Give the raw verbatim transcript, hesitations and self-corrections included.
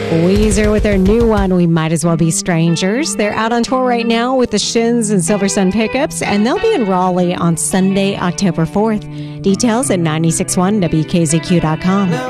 Weezer with their new one, We Might As Well Be Strangers. They're out on tour right now with the Shins and Silver Sun Pickups, and they'll be in Raleigh on Sunday, October fourth. Details at nine six one W K Z Q dot com.